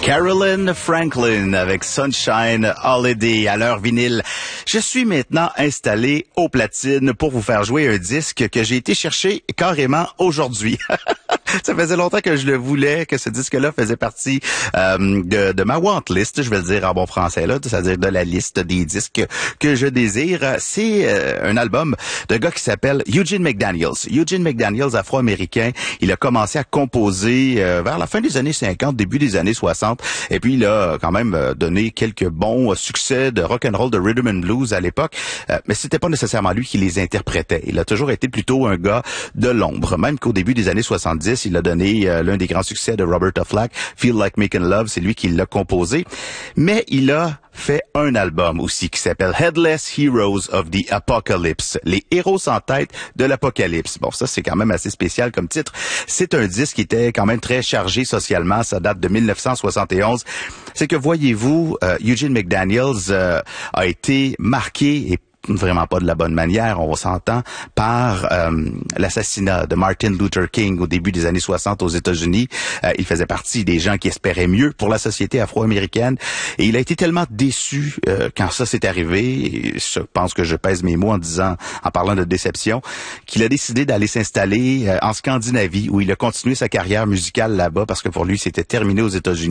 Carolyn Franklin avec Sunshine Holiday à l'heure vinyle. Je suis maintenant installé aux platines pour vous faire jouer un disque que j'ai été chercher carrément aujourd'hui. Ça faisait longtemps que je le voulais, que ce disque-là faisait partie de ma want list, je vais le dire en bon français, là, c'est-à-dire de la liste des disques que je désire. C'est un album d'un gars qui s'appelle Eugene McDaniels. Eugene McDaniels, afro-américain, il a commencé à composer vers la fin des années 50, début des années 60, et puis il a quand même donné quelques bons succès de rock and roll, de rhythm and blues à l'époque, mais c'était pas nécessairement lui qui les interprétait. Il a toujours été plutôt un gars de l'ombre, même qu'au début des années 70, il a donné l'un des grands succès de Roberta Flack, Feel Like Making Love, c'est lui qui l'a composé. Mais il a fait un album aussi qui s'appelle Headless Heroes of the Apocalypse, les héros sans tête de l'apocalypse. Bon, ça c'est quand même assez spécial comme titre. C'est un disque qui était quand même très chargé socialement, ça date de 1971. C'est que voyez-vous, Eugene McDaniels a été marqué et vraiment pas de la bonne manière, on s'entend, par l'assassinat de Martin Luther King au début des années 60 aux États-Unis. Il faisait partie des gens qui espéraient mieux pour la société afro-américaine et il a été tellement déçu quand ça s'est arrivé, et je pense que je pèse mes mots en parlant de déception, qu'il a décidé d'aller s'installer en Scandinavie où il a continué sa carrière musicale là-bas parce que pour lui c'était terminé aux États-Unis.